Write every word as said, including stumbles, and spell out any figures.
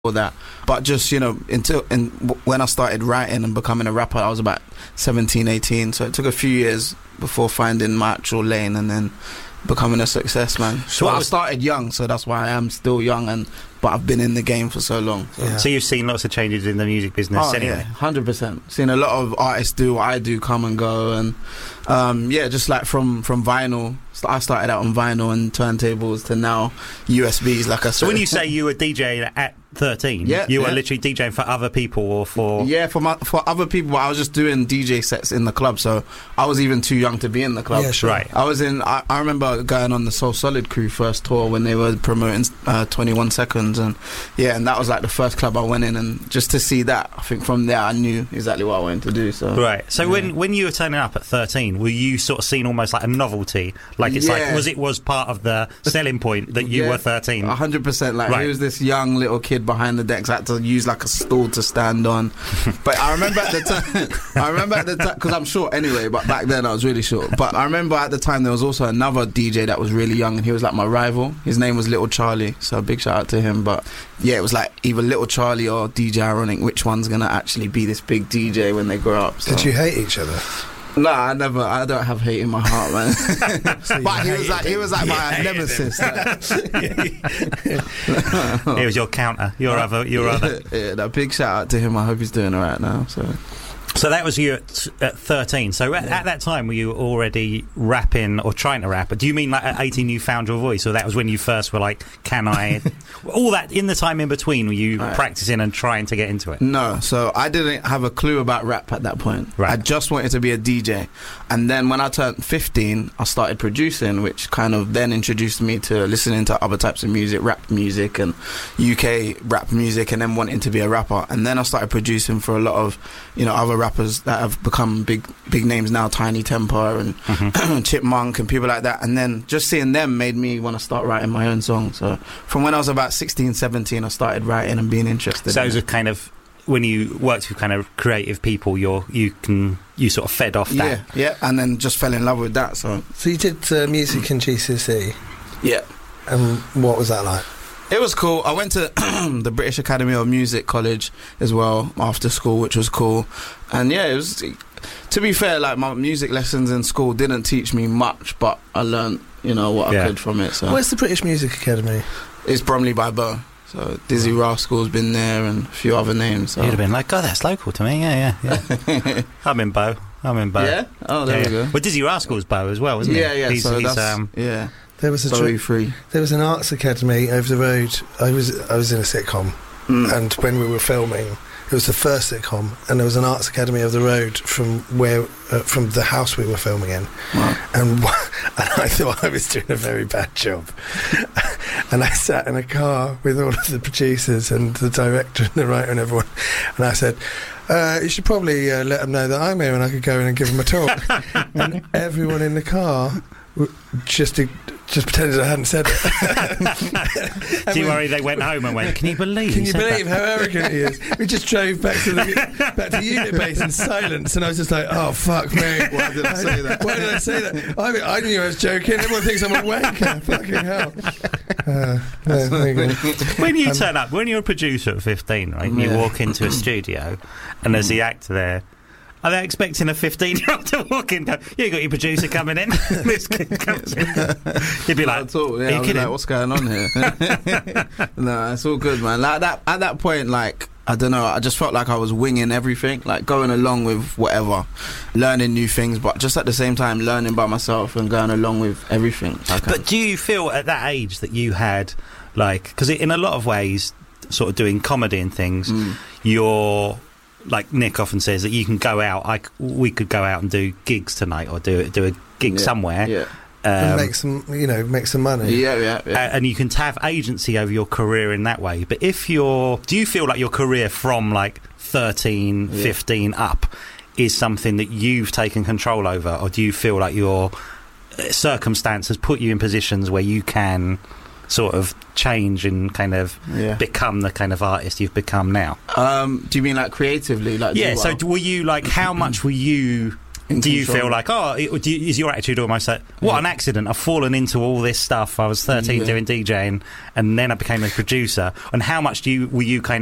all that. But just, you know, until and when I started writing and becoming a rapper, I was about seventeen, eighteen. So it took a few years before finding my actual lane and then becoming a success, man. So I started young, so that's why I am still young, and but I've been in the game for so long. So, yeah. So you've seen lots of changes in the music business oh, anyway? Yeah, one hundred percent. Seen a lot of artists do what I do, come and go, and um, yeah, just like from, from vinyl. I started out on vinyl and turntables to now U S Bs, like I said. So when you say you were DJing at thirteen, yeah, you yeah. were literally DJing for other people or for... Yeah, for my, for other people. I was just doing D J sets in the club, so I was even too young to be in the club. Yeah, sure. Right. I was in... I, I remember going on the Soul Solid crew first tour when they were promoting uh, twenty-one Seconds, and yeah, and that was like the first club I went in, and just to see that, I think from there I knew exactly what I wanted to do. So Right. So yeah. when, when you were turning up at thirteen, were you sort of seen almost like a novelty? Like it's yeah. like, was it was part of the selling point that you yeah, were thirteen? one hundred percent. Like, right. he was this young little kid behind the decks. I had to use like a stool to stand on. But I remember at the time, I remember at the time, because I'm short anyway, but back then I was really short. But I remember at the time there was also another D J that was really young, and he was like my rival. His name was Little Charlie, so a big shout out to him. But yeah, it was like either Little Charlie or D J Ironic, which one's going to actually be this big D J when they grow up. So. Did you hate each other? No, I never. I don't have hate in my heart, man. So but he was like, he was like my nemesis. He was your counter, your other, your other. Yeah, that big shout out to him. I hope he's doing all right now. So. So that was you at, at thirteen. So at, yeah. at that time, were you already rapping or trying to rap? Do you mean like at eighteen you found your voice, or that was when you first were like, can I? All that in the time in between, were you right. practicing and trying to get into it? No, so I didn't have a clue about rap at that point. Right. I just wanted to be a D J. And then when I turned fifteen, I started producing, which kind of then introduced me to listening to other types of music, rap music and U K rap music, and then wanting to be a rapper. And then I started producing for a lot of, you know, other rappers that have become big big names now, Tiny Temper and mm-hmm. Chipmunk and people like that. And then just seeing them made me want to start writing my own songs. So from when I was about sixteen, seventeen, I started writing and being interested. So in it was a kind of, when you worked with kind of creative people, you're you can you sort of fed off that. Yeah, yeah, and then just fell in love with that. So so you did uh, music in G C S E. Yeah. And what was that like? It was cool. I went to the British Academy of Music College as well after school, which was cool. And yeah, it was, to be fair, like my music lessons in school didn't teach me much, but I learned, you know, what yeah. I could from it. So where's the British Music Academy? It's Bromley by Bow. So Dizzy Rascal's been there and a few other names. So. You'd have been like, oh, that's local to me. Yeah, yeah, yeah. I'm in Bow. I'm in Bow. Yeah? Oh, there yeah, we yeah. go. Well, Dizzy Rascal's Bow as well, isn't yeah, he? Yeah, he's, so he's, that's, um, yeah. There was a Bowie tri- free. There was an arts academy over the road. I was I was in a sitcom, mm. and when we were filming, it was the first sitcom, and there was an arts academy over the road from where uh, from the house we were filming in, wow. and, and I thought I was doing a very bad job, and I sat in a car with all of the producers and the director and the writer and everyone, and I said, Uh, you should probably uh, let them know that I'm here and I could go in and give them a talk. And everyone in the car w- just uh, just pretended I hadn't said it. Do you worry they went home and went, can you believe Can you said believe that? how arrogant he is? We just drove back to the back to unit base in silence, and I was just like, oh, fuck me. Why did I say that? Why did I say that? I, mean, I knew I was joking. Everyone thinks I'm a wanker. Fucking hell. Uh, yeah, there you go. When you Um, turn up, when you're a producer at fifteen, right, and Yeah. you walk into a studio and there's the actor there, are they expecting a fifteen-year-old to walk in and go, yeah, you got your producer coming in? This kid comes in. You'd be like, Not at all. Yeah, are you I was kidding? like, what's going on here? No, it's all good, man. Like that, at that point, like, I don't know, I just felt like I was winging everything, like going along with whatever, learning new things, but just at the same time learning by myself and going along with everything. Like, But do you feel at that age that you had, like, because in a lot of ways, sort of doing comedy and things, mm. you're... Like Nick often says that you can go out. I, we could go out and do gigs tonight, or do do a gig yeah, somewhere, yeah, and um, make some, you know, make some money. yeah, yeah, yeah. and you can have agency over your career in that way. But if you're, do you feel like your career from like thirteen, yeah. fifteen up is something that you've taken control over, or do you feel like your circumstance has put you in positions where you can sort of change and kind of yeah. become the kind of artist you've become now? Um, do you mean like creatively? Like, yeah, do so well? were you like, how much were you in Do you control. feel like, oh, it, do you, is your attitude almost like, what Yeah. an accident? I've fallen into all this stuff. I was thirteen Yeah. doing DJing, and then I became a producer. And how much do you were you kind